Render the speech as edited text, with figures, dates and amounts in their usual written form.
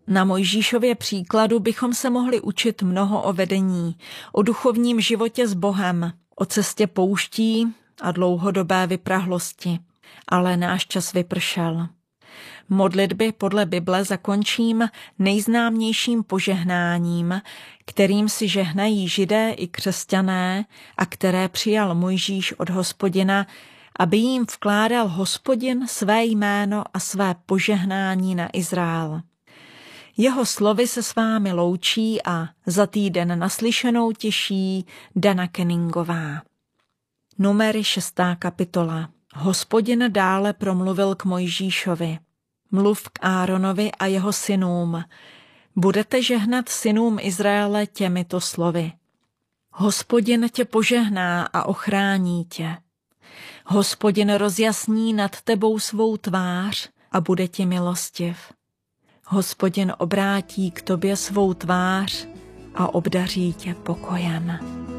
Na Mojžíšově příkladu bychom se mohli učit mnoho o vedení, o duchovním životě s Bohem, o cestě pouští a dlouhodobé vyprahlosti. Ale náš čas vypršel. Modlitby podle Bible zakončím nejznámějším požehnáním, kterým si žehnají Židé i křesťané a které přijal Mojžíš od Hospodina, aby jim vkládal Hospodin své jméno a své požehnání na Izrael. Jeho slovy se s vámi loučí a za týden naslyšenou těší Dana Kenningová. Numery 6. kapitola. Hospodin dále promluvil k Mojžíšovi. Mluv k Áronovi a jeho synům. Budete žehnat synům Izraele těmito slovy. Hospodin tě požehná a ochrání tě. Hospodin rozjasní nad tebou svou tvář a bude ti milostiv. Hospodin obrátí k tobě svou tvář a obdaří tě pokojem.